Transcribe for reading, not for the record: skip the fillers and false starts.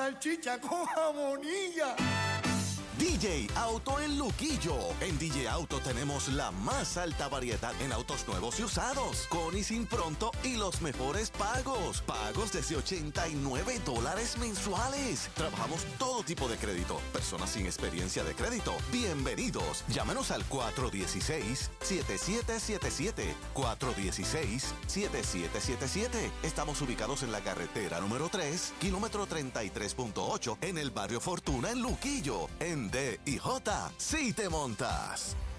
salchicha con jamonilla. DJ Auto en Luquillo. En DJ Auto tenemos la más alta variedad en autos nuevos y usados, con y sin pronto y los mejores pagos. Pagos desde $89 mensuales. Trabajamos todo tipo de crédito. Personas sin experiencia de crédito, bienvenidos. Llámenos al 416-7777. 416-7777. Estamos ubicados en la carretera número 3, kilómetro 33.8, en el barrio Fortuna en Luquillo. En D y J, si te montas.